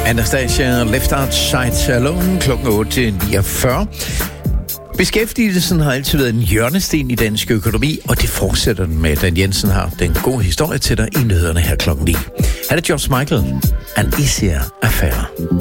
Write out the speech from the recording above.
Anastasia Left Outside Alone klokken 8:49. Beskæftigelsen har altid været en hjørnesten i dansk økonomi, og det fortsætter den med. Dan Jensen har den gode historie til dig i nyhederne her klokken 9. Her er det George Michael, An Easier Affair.